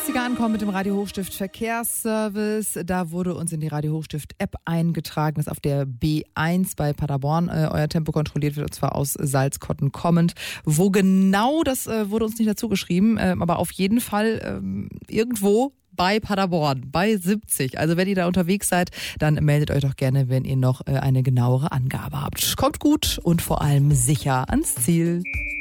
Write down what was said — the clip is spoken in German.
Günstiger ankommen mit dem Radio Hochstift Verkehrsservice. Da wurde uns in die Radio Hochstift App eingetragen, dass auf der B1 bei Paderborn euer Tempo kontrolliert wird, und zwar aus Salzkotten kommend. Wo genau, das wurde uns nicht dazu geschrieben, aber auf jeden Fall irgendwo bei Paderborn, bei 70. Also wenn ihr da unterwegs seid, dann meldet euch doch gerne, wenn ihr noch eine genauere Angabe habt. Kommt gut und vor allem sicher ans Ziel.